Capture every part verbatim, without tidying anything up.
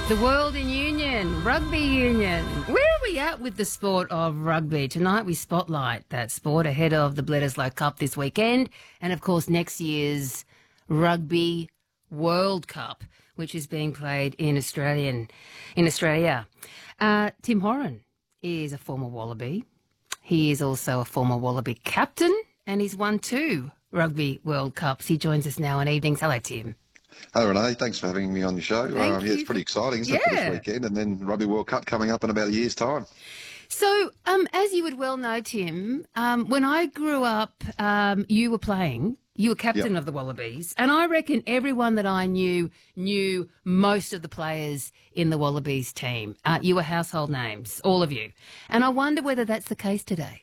The world in union, rugby union. Where are we at with the sport of rugby? Tonight we spotlight that sport ahead of the Bledisloe Cup this weekend and, of course, next year's Rugby World Cup, which is being played in Australian, in Australia. Uh, Tim Horan is a former Wallaby. He is also a former Wallaby captain and he's won two Rugby World Cups. He joins us now on Evenings. Hello, Tim. Hello, Renee. Thanks for having me on your show. Um, yeah, it's pretty exciting, isn't yeah. it, for this weekend? And then Rugby World Cup coming up in about a year's time. So, um, as you would well know, Tim, um, when I grew up, um, you were playing. You were captain Yep. of the Wallabies. And I reckon everyone that I knew knew most of the players in the Wallabies team. Uh, you were household names, all of you. And I wonder whether that's the case today.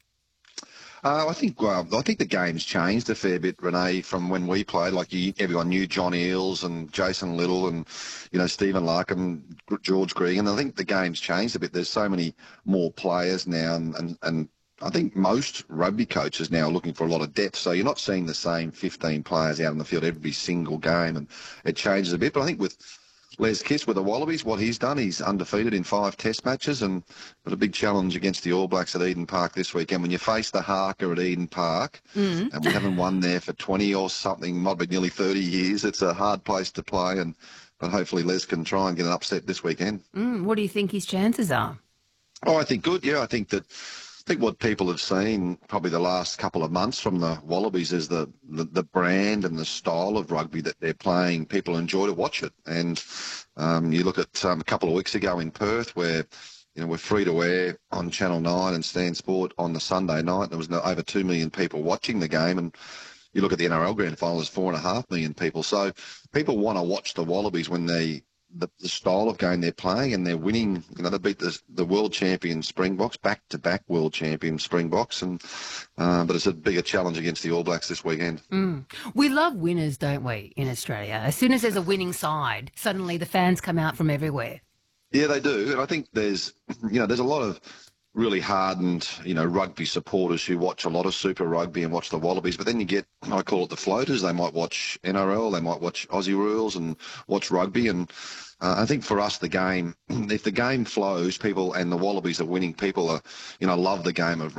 Uh, I think well, I think the game's changed a fair bit, Renee, from when we played. Like you, everyone knew John Eales and Jason Little and, you know, Stephen Larkham, George Gregan. I think the game's changed a bit. There's so many more players now, and, and, and I think most rugby coaches now are looking for a lot of depth. So you're not seeing the same fifteen players out on the field every single game, and it changes a bit. But I think with Les Kiss with the Wallabies, what he's done, he's undefeated in five test matches and got a big challenge against the All Blacks at Eden Park this weekend. When you face the Harker at Eden Park, mm. and we haven't won there for twenty or something, might be nearly thirty years, it's a hard place to play, and but hopefully Les can try and get an upset this weekend. Mm, what do you think his chances are? Oh, I think good, yeah. I think that I think what people have seen probably the last couple of months from the Wallabies is the, the, the brand and the style of rugby that they're playing. People enjoy to watch it. And um, you look at um, a couple of weeks ago in Perth where, you know, we're free to air on Channel nine and Stan Sport on the Sunday night. There was no, over two million people watching the game. And you look at the N R L Grand Final, there's four and a half million people. So people want to watch the Wallabies when they The, the style of game they're playing, and they're winning. You know, they beat the, the world champion Springboks, back-to-back world champion Springboks, and uh, but it's a bigger challenge against the All Blacks this weekend. Mm. We love winners, don't we, in Australia? As soon as there's a winning side, suddenly the fans come out from everywhere. Yeah, they do, and I think there's, you know, there's a lot of really hardened, you know, rugby supporters who watch a lot of Super Rugby and watch the Wallabies, but then you get, I call it the floaters. They might watch N R L, they might watch Aussie Rules and watch rugby, and uh, I think for us, the game, if the game flows, people, and the Wallabies are winning, people are, you know, love the game of